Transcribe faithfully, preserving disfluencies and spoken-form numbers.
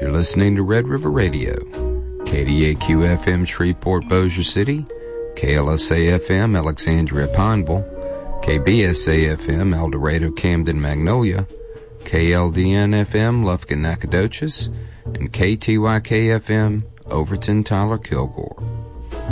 You're listening to Red River Radio, K D A Q F M Shreveport Bossier City, K L S A F M Alexandria Pineville, K B S A F M El Dorado Camden Magnolia, K L D N F M Lufkin Nacogdoches, and K T Y K F M Overton Tyler Kilgore.